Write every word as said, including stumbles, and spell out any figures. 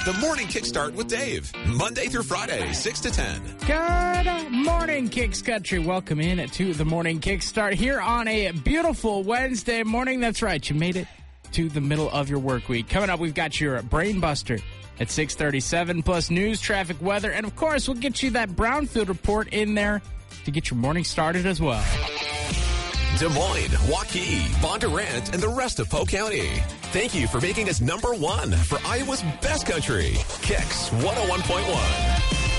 The Morning Kickstart with Dave. Monday through Friday, six to ten. Good morning, Kicks Country. Welcome in to the Morning Kickstart here on a beautiful Wednesday morning. That's right. You made it to the middle of your work week. Coming up, we've got your Brain Buster at six thirty-seven, plus news, traffic, weather, and of course, we'll get you that Brownfield report in there to get your morning started as well. Des Moines, Waukee, Bondurant, and the rest of Polk County. Thank you for making us number one for Iowa's best country. Kicks one oh one point one.